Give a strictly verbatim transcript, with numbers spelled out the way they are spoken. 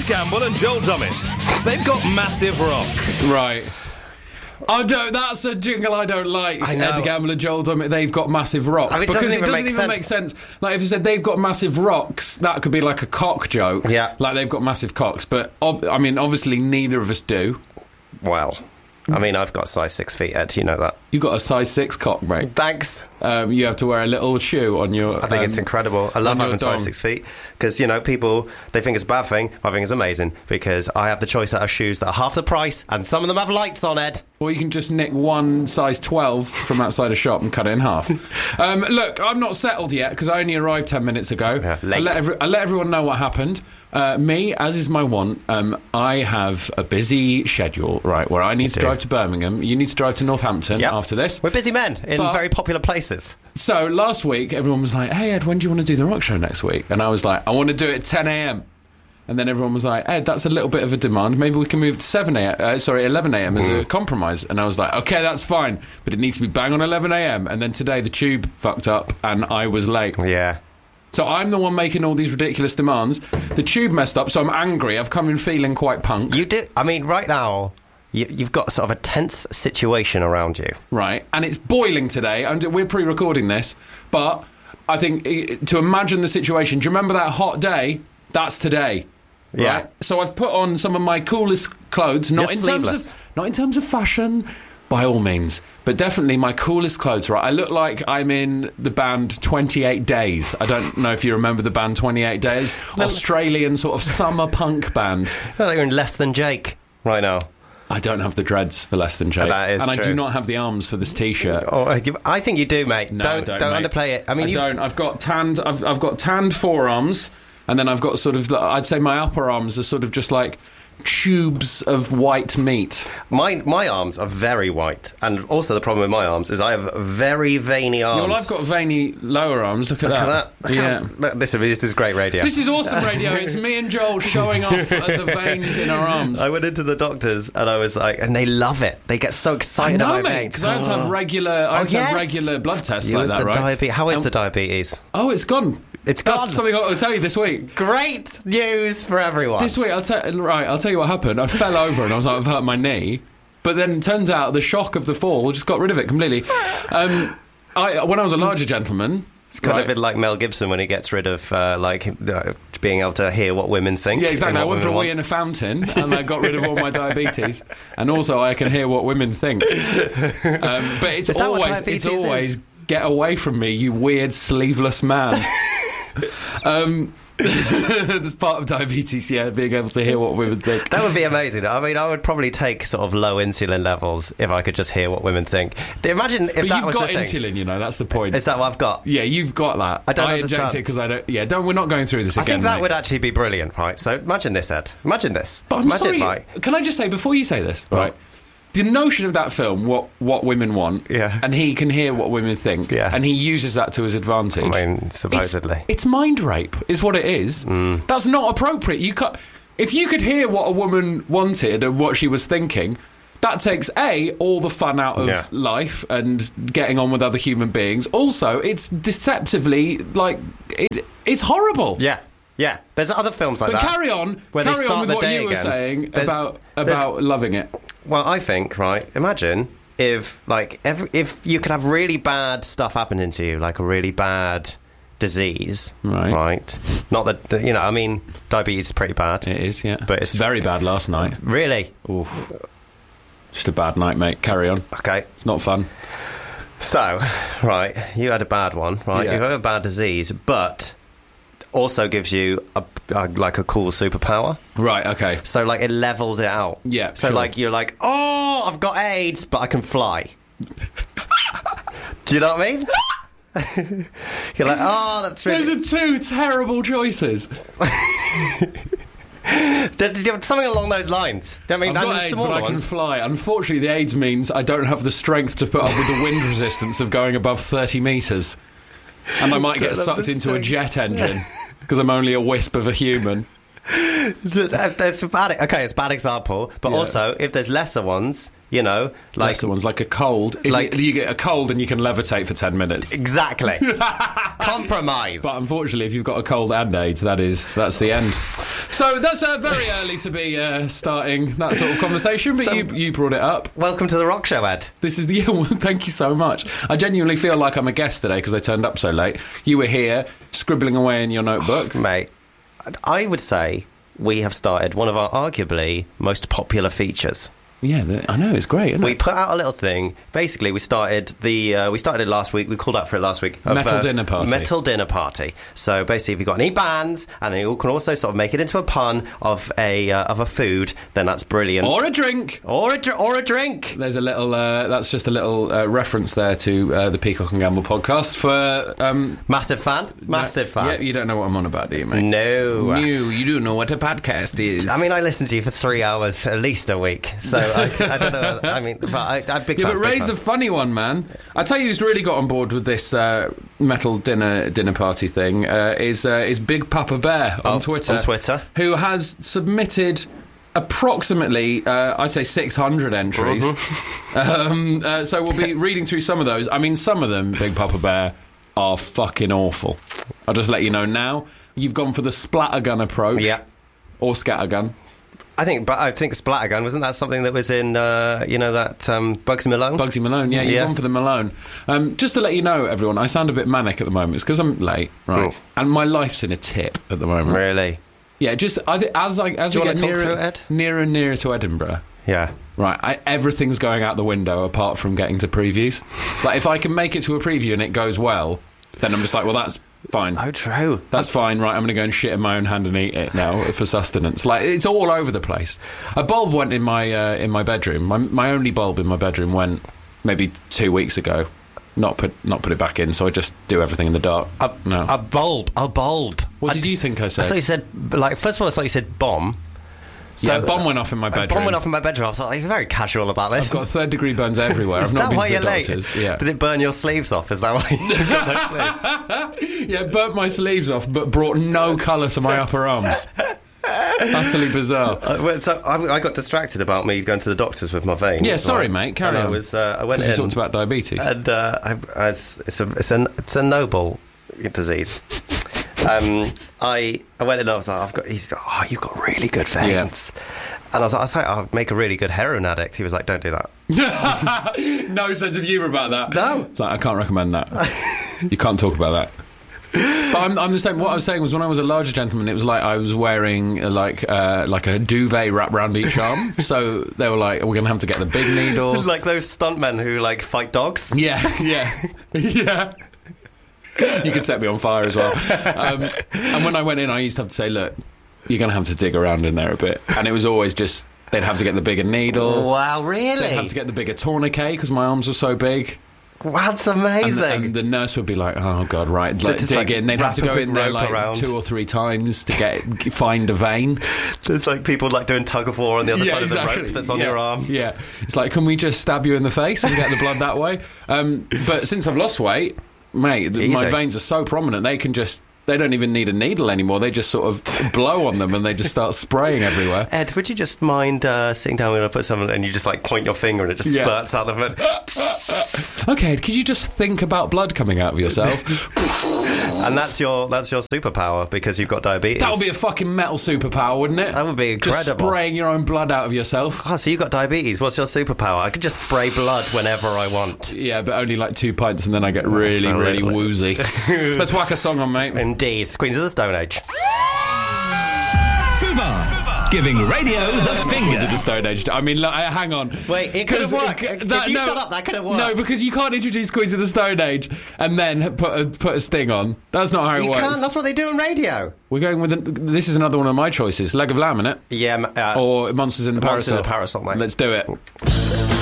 Gamble and Joel Dommett. They've got massive rock. Right. I don't. That's a jingle I don't like. I know. Ed Gamble and Joel Dommett, they've got massive rock. I mean, it because doesn't even it doesn't make even sense. make sense. Like, if you said they've got massive rocks, that could be like a cock joke. Yeah. Like, they've got massive cocks. But, ob- I mean, obviously, neither of us do. Well, I mean, I've got size six feet, Ed. You know that. You've got a size six cock, mate. Thanks. Um, you have to wear a little shoe on your... I think um, it's incredible. I love on your having dong. size six feet because, you know, people, they think it's a bad thing. I think it's amazing because I have the choice out of shoes that are half the price and some of them have lights on, Ed. Or you can just nick one size twelve from outside a shop and cut it in half. um, look, I'm not settled yet because I only arrived ten minutes ago. Yeah, late. I let, every, I let everyone know what happened. Uh, me, as is my wont, um, I have a busy schedule, right, where I need to do. drive to Birmingham. You need to drive to Northampton Yep. after this. We're busy men in But- very popular places. So last week, everyone was like, hey, Ed, when do you want to do the rock show next week? And I was like, I want to do it at ten a.m. And then everyone was like, Ed, that's a little bit of a demand. Maybe we can move to seven a.m. Uh, sorry, eleven a.m. as a compromise. And I was like, okay, that's fine. But it needs to be bang on eleven a.m. And then today the tube fucked up and I was late. Yeah. So I'm the one making all these ridiculous demands. The tube messed up, so I'm angry. I've come in feeling quite punk. You do. I mean, right now, you, you've got sort of a tense situation around you. Right, and it's boiling today. And we're pre-recording this, but I think i- to imagine the situation. Do you remember that hot day? That's today. Yeah. Right. So I've put on some of my coolest clothes, not You're in sleeveless. terms of not in terms of fashion, by all means, but definitely my coolest clothes. Right. I look like I'm in the band twenty-eight Days. I don't know if you remember the band twenty-eight Days, Australian sort of summer punk band. You're like you're in Less Than Jake right now. I don't have the dreads for Less Than Jake, That is and I true. do not have the arms for this T-shirt. Oh, I give- I think you do, mate. No, don't I don't, mate. underplay it. I mean, I you've- don't. I've got tanned. I've, I've got tanned forearms, and then I've got sort of. I'd say my upper arms are sort of just like tubes of white meat. My my arms are very white, and also the problem with my arms is I have very veiny arms. Well, I've got veiny lower arms. Look at Look that. at that. Yeah. Look, this, this is great radio. This is awesome radio. It's me and Joel showing off uh, the veins in our arms. I went into the doctors and I was like, and they love it. They get so I excited know, about my mate, veins. because I have to have regular. I Oh, have to have yes. regular blood tests You like have that, the right? diabe- How is Um, the diabetes? Oh, it's gone. It's That's gone. something I'll tell you this week. Great news for everyone. This week, I'll tell right. I'll tell you what happened. I fell over and I was like, I've hurt my knee. But then it turns out the shock of the fall just got rid of it completely. Um, I when I was a larger gentleman, It's kind right, of a bit like Mel Gibson when he gets rid of uh, like uh, being able to hear what women think. yeah, exactly. and I what went for a women wee in want. a fountain and I got rid of all my diabetes, and also I can hear what women think. Um, but it's Is that what always it's diabetes is? always get away from me, you weird sleeveless man. um, That's part of diabetes, yeah, being able to hear what women think. That would be amazing. I mean, I would probably take sort of low insulin levels if I could just hear what women think. Imagine if But that you've was got the thing. insulin, you know, that's the point. Is that what I've got? Yeah, you've got that. I don't I inject understand. it because I don't. Yeah, don't. We're not going through this I again. think that mate. would actually be brilliant, right? So imagine this, Ed. Imagine this. But I'm imagine, sorry. right? Can I just say before you say this, What? right? The notion of that film, what what women want, Yeah. and he can hear what women think, Yeah. and he uses that to his advantage. I mean, It's- supposedly. Mm. it's, mind rape, is what it is. That's not appropriate. You can't. If you could hear what a woman wanted and what she was thinking, that takes a all the fun out of Yeah. life and getting on with other human beings. Also, it's deceptively like it, it's horrible. Yeah. Yeah. There's other films like But that. carry on, where they carry start on with the what day you were again. saying There's- about there's- about loving it. Well, I think, right, imagine if, like, every, if you could have really bad stuff happening to you, like a really bad disease, Right. right? Not that, you know, I mean, diabetes is pretty bad. It is, yeah. But it's- very bad last night. Really? Oof. Just a bad night, mate. Carry on. Okay. It's not fun. So, right, you had a bad one, right? Yeah. You've had a bad disease, but also gives you, a, a, like, a cool superpower. Right, okay. So, like, it levels it out. Yeah, So, sure. like, you're like, oh, I've got AIDS, but I can fly. Do you know what I mean? You're like, oh, that's really... Those are two terrible choices. There's something along those lines. I mean, I've and got the AIDS, smaller but I can ones. fly. Unfortunately, the AIDS means I don't have the strength to put up with the wind resistance of going above thirty metres. And I might get Don't have sucked the into a strength. jet engine because I'm only a wisp of a human. There's a bad, okay, it's a bad example, but Yeah. also if there's lesser ones, you know, like That's the ones like a cold. If Like- you, you get a cold and you can levitate for ten minutes. exactly compromise. But unfortunately, if you've got a cold and AIDS, that is that's the end. So that's uh, very early to be uh, starting that sort of conversation. But So- you you brought it up. Welcome to the Rock Show, Ed. This is the yeah, well, thank you so much. I genuinely feel like I'm a guest today because I turned up so late. You were here scribbling away in your notebook. Mate, I would say we have started one of our arguably most popular features. Yeah, the, I know it's great. Isn't We it? put out a little thing. Basically, we started the uh, we started it last week. We called out for it last week. of, Metal uh, dinner party. Metal dinner party. So basically, if you've got any bands and you can also sort of make it into a pun of a uh, of a food, then that's brilliant. Or a drink. or a dr- or a drink. There's a little. Uh, that's just a little uh, reference there to uh, the Peacock and Gamble podcast for. Um, Massive fan. Massive fan. Yeah, you don't know what I'm on about, do you, mate? No. No, you do know what a podcast is. I mean, I listen to you for three hours at least a week, so I, I don't know. I mean, but I, I'm big yeah, fan. but big Ray's fan. a funny one, man. I tell you, who's really got on board with this uh, metal dinner dinner party thing uh, is uh, is Big Papa Bear on Oh, Twitter. on Twitter. Who has submitted approximately, uh, I'd say, six hundred entries. Mm-hmm. um, uh, so we'll be reading through some of those. I mean, some of them, Big Papa Bear, are fucking awful. I'll just let you know now. You've gone for the splattergun approach. Yeah. Or scattergun. I think, but I think Splattergun, wasn't that something that was in, uh, you know, that um, Bugsy Malone? Bugsy Malone, yeah, you've Yeah. gone for the Malone. Um, just to let you know, everyone, I sound a bit manic at the moment. It's because I'm late, right? Mm. And my life's in a tip at the moment. Really? Yeah, just I thi- as I as Do we you get wanna talk nearer, through it, Ed? nearer and nearer to Edinburgh, Yeah. right? I, everything's going out the window apart from getting to previews. Like if I can make it to a preview and it goes well, then I'm just like, well, that's fine. Oh, true. That's fine, right? I'm going to go and shit in my own hand and eat it now for sustenance. Like it's all over the place. A bulb went in my uh, in my bedroom. My my only bulb in my bedroom went maybe two weeks ago. Not put not put it back in. So I just do everything in the dark. A, no. a bulb. A bulb. what I, did you think I I said? thought you said, like, first of all, I thought you said bomb. yeah, bomb went off in my A bedroom. bomb went off in my bedroom. I thought, like, you're very casual about this. I've got third degree burns everywhere. I've Is not that been why to you're the late? doctors. Yeah. Did it burn your sleeves off? Is that why you got those sleeves? Yeah, burnt my sleeves off, but brought no colour to my upper arms. Utterly bizarre. Uh, well, so I, I got distracted about me going to the doctors with my veins. Yeah, sorry, right? mate, carry And I on. was, uh, I went Because in. we talked about diabetes. And uh, I, I, it's, it's, a, it's, a, it's a noble disease. um, I I went in and I was like, I've got, he's like, oh, you've got really good veins. And I was like, I think I'll make a really good heroin addict. He was like, don't do that. No sense of humour about that. No. It's like, I can't recommend that. You can't talk about that. But I'm, I'm the same. What I was saying was when I was a larger gentleman, it was like I was wearing uh, like uh, like a duvet wrapped around each arm. So they were like, we're going to have to get the big needle. Like those stuntmen who like fight dogs. Yeah, yeah, yeah. You could set me on fire as well. Um, and when I went in, I used to have to say, look, you're going to have to dig around in there a bit. And it was always just, they'd have to get the bigger needle. Wow, really? They'd have to get the bigger tourniquet because my arms were so big. Wow, that's And, amazing. and the nurse would be like, oh, God, right. Like, just, dig like, in. They'd have to wrap a go big in there rope like around. two or three times to get find a vein. There's like people like doing tug of war on the other side of the rope that's on yeah. your arm. Yeah. It's like, can we just stab you in the face and get the blood that way? Um, but since I've lost weight, mate, th- my Easy. veins are so prominent, they can just, they don't even need a needle anymore. They just sort of blow on them and they just start spraying everywhere. Ed, would you just mind uh, sitting down and I put something and you just like point your finger and it just Yeah. spurts out of it? Okay, could you just think about blood coming out of yourself? And that's your that's your superpower because you've got diabetes. That would be a fucking metal superpower, wouldn't it? That would be Just incredible. spraying your own blood out of yourself. Oh, so you've got diabetes. What's your superpower? I could just spray blood whenever I want. Yeah, but only like two pints and then I get really, so really really- woozy. Let's whack a song on, mate. Indeed. Queens of the Stone Age. Fubar, giving radio the To finger. the Stone Age. I mean, look, hang on. Wait, it could have 'Cause- worked. uh, If that- you no, shut up, that could have worked. No, because you can't introduce Queens of the Stone Age and then put a, put a sting on. That's not how it You works. can't. That's what they do on radio. We're going with... An, this is another one of my choices. Leg of Lamb, innit? Yeah. Uh, Or Monsters in the Monsters Parasol. in the Parasol, mate. Let's do it.